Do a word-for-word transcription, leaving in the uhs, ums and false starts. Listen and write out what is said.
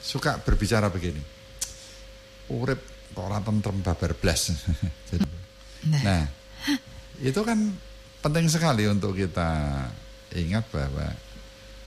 suka berbicara begini. Urip kok ora tentrem babar blas. Nah, itu kan penting sekali untuk kita ingat bahwa